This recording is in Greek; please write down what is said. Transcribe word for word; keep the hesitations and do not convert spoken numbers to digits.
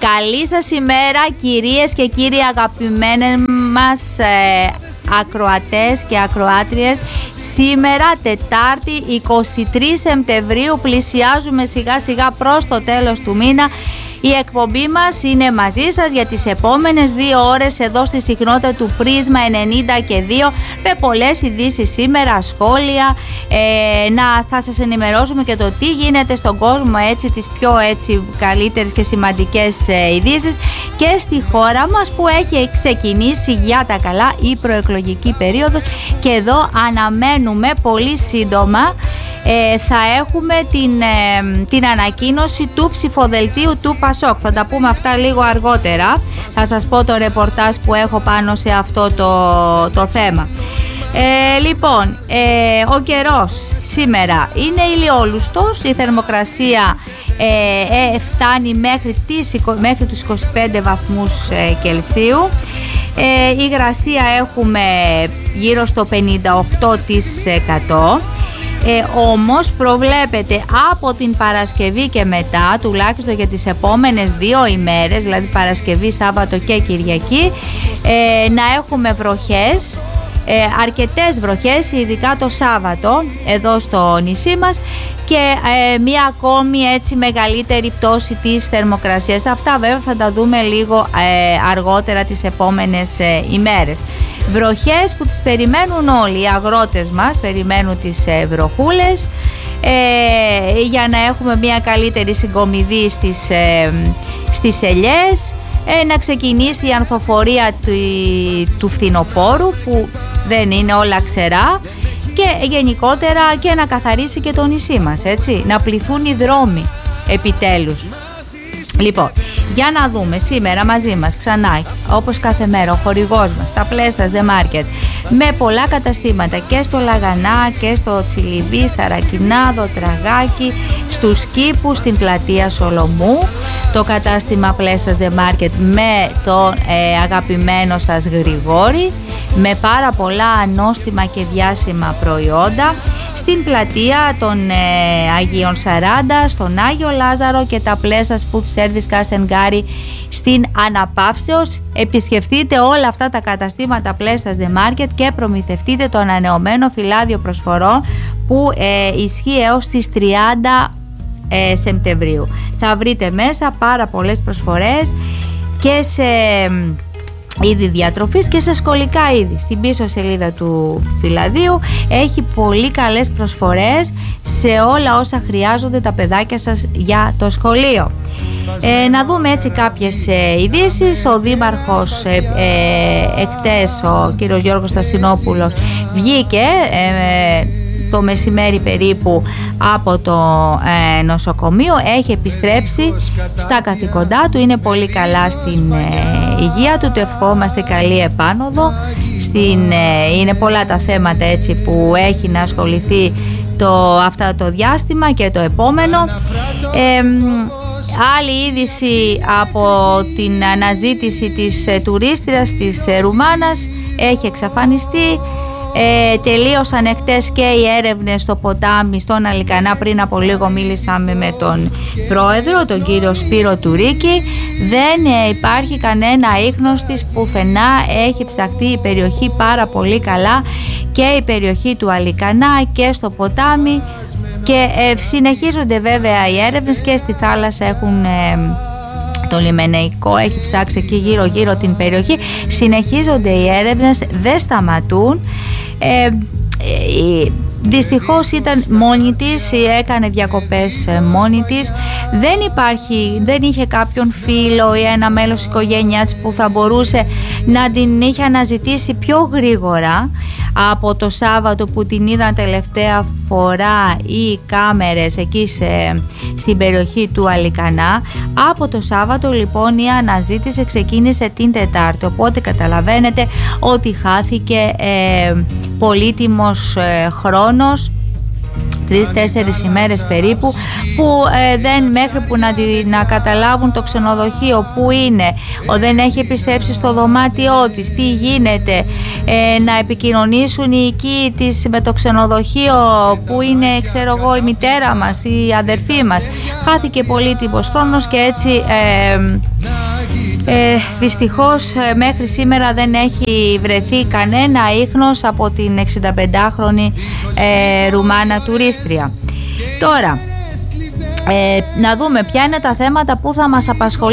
Καλή σας ημέρα κυρίες και κύριοι αγαπημένες μας ε, ακροατές και ακροάτριες. Σήμερα Τετάρτη εικοστή τρίτη Σεπτεμβρίου, πλησιάζουμε σιγά σιγά προς το τέλος του μήνα. Η εκπομπή μας είναι μαζί σας για τις επόμενες δύο ώρες εδώ στη συχνότητα του Πρίσμα ενενήντα και δύο, με πολλές ειδήσεις σήμερα, σχόλια, ε, να θα σας ενημερώσουμε και το τι γίνεται στον κόσμο, έτσι, τις πιο έτσι καλύτερες και σημαντικές ε, ειδήσεις και στη χώρα μας που έχει ξεκινήσει για τα καλά η προεκλογική περίοδος και εδώ αναμένουμε πολύ σύντομα Ε, θα έχουμε την, ε, την ανακοίνωση του ψηφοδελτίου του Πασόκ. Θα τα πούμε αυτά λίγο αργότερα. Θα σας πω το ρεπορτάζ που έχω πάνω σε αυτό το, το θέμα. Ε, λοιπόν, ε, ο καιρός σήμερα είναι ηλιόλουστος. Η θερμοκρασία ε, ε, φτάνει μέχρι, τις, μέχρι τους είκοσι πέντε βαθμούς ε, Κελσίου. Ε, η υγρασία έχουμε γύρω στο πενήντα οκτώ τοις εκατό. Ε, όμως προβλέπεται από την Παρασκευή και μετά, τουλάχιστον για τις επόμενες δύο ημέρες, δηλαδή Παρασκευή, Σάββατο και Κυριακή, ε, να έχουμε βροχές, ε, αρκετές βροχές, ειδικά το Σάββατο εδώ στο νησί μας και ε, μία ακόμη έτσι μεγαλύτερη πτώση της θερμοκρασίας. Αυτά βέβαια θα τα δούμε λίγο ε, αργότερα τις επόμενες ε, ημέρες. Βροχές που τις περιμένουν όλοι οι αγρότες μας, περιμένουν τις ε, βροχούλες ε, για να έχουμε μια καλύτερη συγκομιδή στις, ε, στις ελιές, ε, να ξεκινήσει η ανθοφορία του, του φθινοπόρου που δεν είναι όλα ξερά και γενικότερα και να καθαρίσει και το νησί μας, έτσι, να πληθούν οι δρόμοι επιτέλους. Λοιπόν, για να δούμε σήμερα μαζί μας ξανά, όπως κάθε μέρα, ο χορηγός μας, τα Πλέσας The Market, με πολλά καταστήματα και στο Λαγανά και στο Τσιλιμπί, Σαρακινάδο, Τραγάκι, στους Κήπους, στην πλατεία Σολομού, το κατάστημα Πλέσας The Market με τον ε, αγαπημένο σας Γρηγόρη, με πάρα πολλά ανώστιμα και διάσημα προϊόντα, στην πλατεία των ε, Αγίων Σαράντα, στον Άγιο Λάζαρο και τα Πλέσας Food Service Κασενγκάρι στην Αναπαύσεως. Επισκεφτείτε όλα αυτά τα καταστήματα Πλέσας The Market και προμηθευτείτε το ανανεωμένο φυλάδιο προσφορών που ε, ισχύει έως τις τριάντα ε, Σεπτεμβρίου. Θα βρείτε μέσα πάρα πολλές προσφορές και σε είδη διατροφής και σε σχολικά είδη. Στην πίσω σελίδα του φυλαδίου έχει πολύ καλές προσφορές σε όλα όσα χρειάζονται τα παιδάκια σας για το σχολείο. Ε, να δούμε έτσι κάποιες ε, ειδήσεις. Ο Δήμαρχος ε, ε, εχτες, ο κύριος Γιώργος Στασινόπουλος, βγήκε ε, το μεσημέρι περίπου από το ε, νοσοκομείο, έχει επιστρέψει στα καθηκοντά του, είναι πολύ καλά στην ε, υγεία του, του ευχόμαστε καλή επάνωδο. Στην, ε, είναι πολλά τα θέματα έτσι που έχει να ασχοληθεί το, αυτά το διάστημα και το επόμενο. Ε, άλλη είδηση από την αναζήτηση της ε, τουρίστριας της ε, Ρουμάνας έχει εξαφανιστεί. Ε, τελείωσαν εχτες και οι έρευνες στο ποτάμι στον Αλικανά. Πριν από λίγο μίλησαμε με τον πρόεδρο, τον κύριο Σπύρο Τουρίκη. Δεν ε, υπάρχει κανένα ίχνος της πουθενά. Έχει ψαχτεί η περιοχή πάρα πολύ καλά και η περιοχή του Αλικανά και στο ποτάμι και ε, συνεχίζονται βέβαια οι έρευνες και στη θάλασσα έχουν... Ε, το λιμενεϊκό έχει ψάξει εκεί γύρω γύρω την περιοχή. Συνεχίζονται οι έρευνες, δεν σταματούν. ε, ε, Δυστυχώς ήταν μόνη της, έκανε διακοπές μόνη της. Δεν υπάρχει, δεν είχε κάποιον φίλο ή ένα μέλος της οικογένειας που θα μπορούσε να την είχε αναζητήσει πιο γρήγορα από το Σάββατο που την είδαν τελευταία φορά οι κάμερες εκεί σε, στην περιοχή του Αλικανά. Από το Σάββατο λοιπόν η αναζήτηση ξεκίνησε την Τετάρτη, οπότε καταλαβαίνετε ότι χάθηκε ε, πολύτιμος ε, χρόνος τρεις-τέσσερις ημέρες περίπου, που ε, δεν, μέχρι που να, να καταλάβουν το ξενοδοχείο που είναι, ο, δεν έχει επιστρέψει στο δωμάτιό της, τι γίνεται, ε, να επικοινωνήσουν οι οικοί της με το ξενοδοχείο που είναι, ξέρω εγώ, η μητέρα μας, η αδερφή μας. Χάθηκε πολύτιμος χρόνος και έτσι ε, ε, δυστυχώς ε, μέχρι σήμερα δεν έχει βρεθεί κανένα ίχνος από την εξηνταπεντάχρονη ε, Ρουμάνα τουρίστρια. Τώρα, ε, να δούμε ποια είναι τα θέματα που θα μας απασχολήσουν